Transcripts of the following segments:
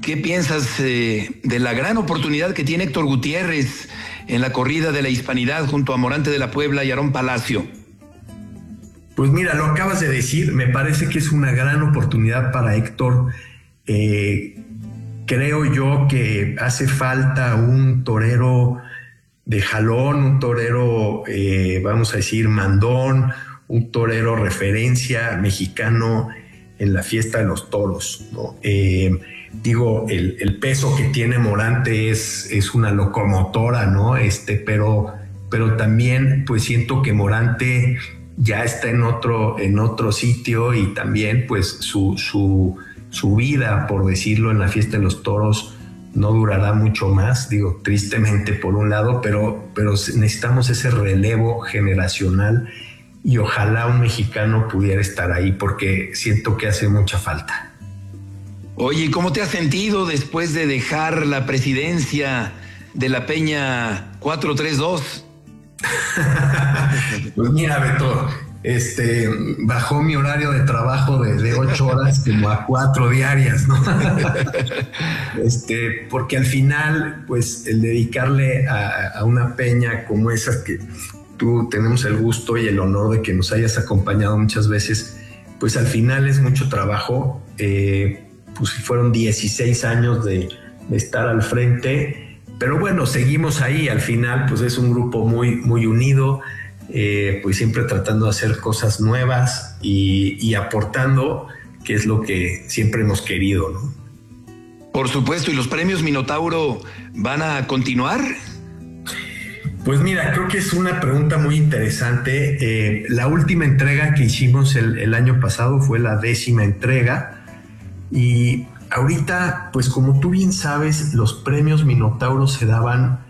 ¿qué piensas de la gran oportunidad que tiene Héctor Gutiérrez en la corrida de la hispanidad junto a Morante de la Puebla y Aarón Palacio? Pues mira, lo acabas de decir, me parece que es una gran oportunidad para Héctor. Creo yo que hace falta un torero de jalón, un torero, vamos a decir, mandón, un torero referencia mexicano en la fiesta de los toros, ¿no? Digo, el peso que tiene Morante es una locomotora, ¿no? Pero también pues siento que Morante ya está en otro sitio, y también pues su vida, por decirlo, en la fiesta de los toros no durará mucho más, digo, tristemente por un lado, pero necesitamos ese relevo generacional, y ojalá un mexicano pudiera estar ahí, porque siento que hace mucha falta. Oye, ¿cómo te has sentido después de dejar la presidencia de la Peña 432? Pues mira, Beto, bajó mi horario de trabajo de 8 horas como a 4 diarias, ¿no? Porque al final, pues el dedicarle a una peña como esa, que tú tenemos el gusto y el honor de que nos hayas acompañado muchas veces, pues al final es mucho trabajo. Pues fueron 16 años de estar al frente. Pero bueno, seguimos ahí. Al final, pues es un grupo muy, muy unido, pues siempre tratando de hacer cosas nuevas y aportando, que es lo que siempre hemos querido, ¿no? Por supuesto. ¿Y los premios Minotauro van a continuar? Pues mira, creo que es una pregunta muy interesante. La última entrega que hicimos el año pasado fue la 10ª entrega, y ahorita, pues como tú bien sabes, los premios Minotauro se daban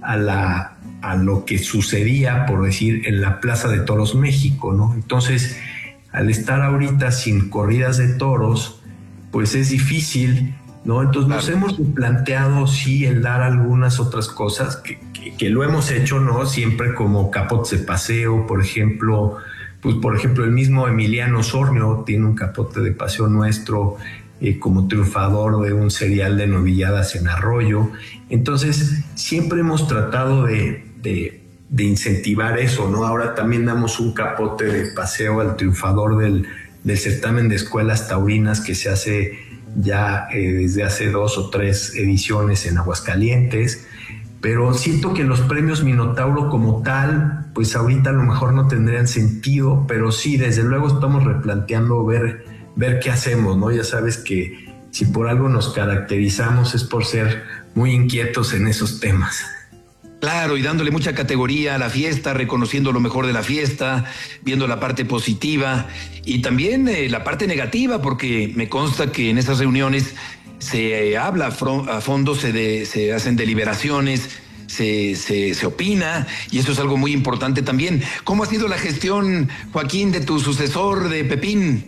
a lo que sucedía, por decir, en la Plaza de Toros México, ¿no? Entonces, al estar ahorita sin corridas de toros, pues es difícil, ¿no? Entonces nos hemos planteado, sí, el dar algunas otras cosas que lo hemos hecho, ¿no? Siempre, como capotes de paseo, por ejemplo. Pues por ejemplo, el mismo Emiliano Osornio tiene un capote de paseo nuestro, como triunfador de un serial de novilladas en Arroyo. Entonces siempre hemos tratado de incentivar eso, ¿no? Ahora también damos un capote de paseo al triunfador del certamen de escuelas taurinas, que se hace ya desde hace 2 o 3 ediciones en Aguascalientes. Pero siento que los premios Minotauro como tal, pues ahorita a lo mejor no tendrían sentido, pero sí, desde luego estamos replanteando ver qué hacemos, ¿no? Ya sabes que si por algo nos caracterizamos es por ser muy inquietos en esos temas. Claro, y dándole mucha categoría a la fiesta, reconociendo lo mejor de la fiesta, viendo la parte positiva y también la parte negativa, porque me consta que en esas reuniones se habla a fondo, se hacen deliberaciones, se opina, y eso es algo muy importante también. ¿Cómo ha sido la gestión, Joaquín, de tu sucesor, de Pepín?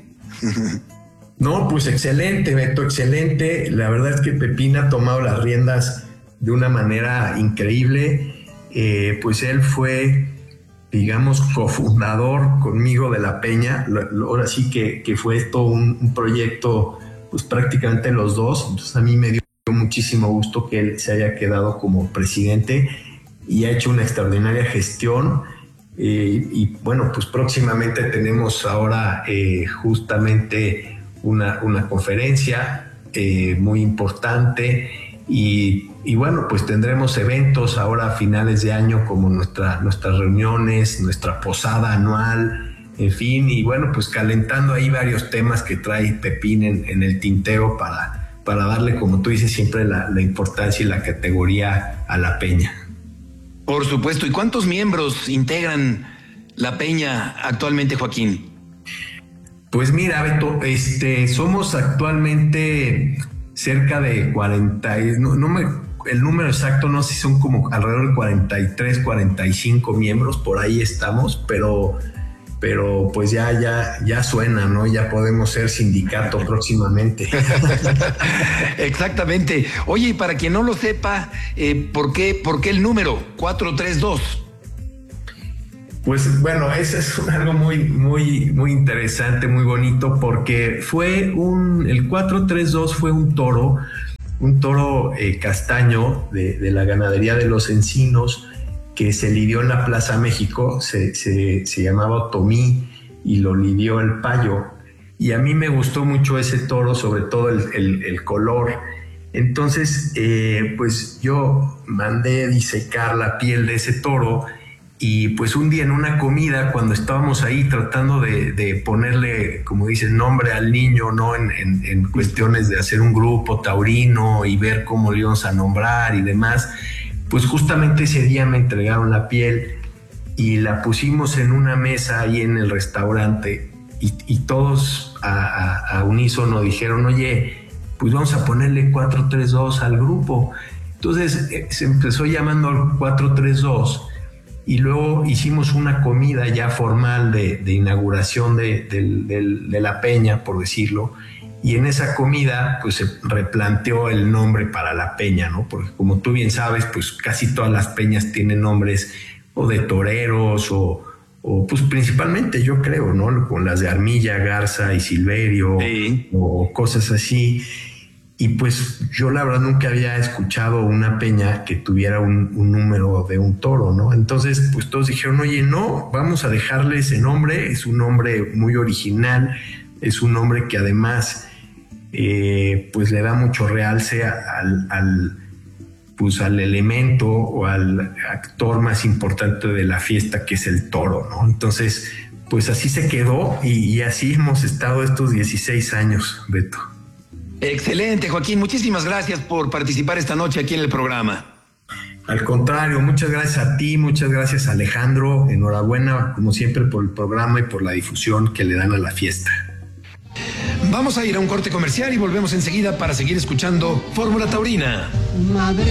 No, pues excelente, Beto, excelente. La verdad es que Pepín ha tomado las riendas de una manera increíble. Pues él fue, digamos, cofundador conmigo de la Peña. Ahora sí que fue esto un proyecto, pues prácticamente los dos. Entonces a mí me dio muchísimo gusto que él se haya quedado como presidente y ha hecho una extraordinaria gestión. Y bueno, pues próximamente tenemos ahora justamente una conferencia muy importante, y bueno, pues tendremos eventos ahora a finales de año, como nuestras reuniones, nuestra posada anual, en fin, y bueno, pues calentando ahí varios temas que trae Pepín en el tintero para darle, como tú dices, siempre la importancia y la categoría a la Peña. Por supuesto. ¿Y cuántos miembros integran la Peña actualmente, Joaquín? Pues mira, Beto, somos actualmente cerca de 40, el número exacto no sé si son como alrededor de 43, 45 miembros, por ahí estamos, pero pues ya suena, ¿no? Ya podemos ser sindicato próximamente. Exactamente. Oye, y para quien no lo sepa, ¿por qué el número 432? Pues bueno, eso es algo muy, muy, muy interesante, muy bonito, porque el 432 fue un toro un toro castaño de la ganadería de Los Encinos, que se lidió en la Plaza México, se llamaba Otomí y lo lidió el Payo. Y a mí me gustó mucho ese toro, sobre todo el color. Entonces, pues yo mandé disecar la piel de ese toro y pues un día en una comida, cuando estábamos ahí tratando de ponerle, como dicen, nombre al niño, ¿no? En cuestiones de hacer un grupo taurino y ver cómo le íbamos a nombrar y demás, pues justamente ese día me entregaron la piel y la pusimos en una mesa ahí en el restaurante y todos a unísono dijeron, oye, pues vamos a ponerle 432 al grupo. Entonces se empezó llamando al 432 y luego hicimos una comida ya formal de inauguración de la peña, por decirlo, y en esa comida pues se replanteó el nombre para la peña, ¿no? Porque como tú bien sabes, pues casi todas las peñas tienen nombres o de toreros o pues principalmente yo creo, ¿no? Con las de Armilla, Garza y Silverio, sí, o cosas así. Y pues yo la verdad nunca había escuchado una peña que tuviera un número de un toro, ¿no? Entonces pues todos dijeron, oye, no, vamos a dejarle ese nombre, es un nombre muy original, es un nombre que además pues le da mucho realce al elemento o al actor más importante de la fiesta, que es el toro, ¿no? Entonces pues así se quedó y así hemos estado estos 16 años, Beto. Excelente, Joaquín. Muchísimas gracias por participar esta noche aquí en el programa. Al contrario, muchas gracias a ti, muchas gracias Alejandro. Enhorabuena, como siempre, por el programa y por la difusión que le dan a la fiesta. Vamos a ir a un corte comercial y volvemos enseguida para seguir escuchando Fórmula Taurina. Madre.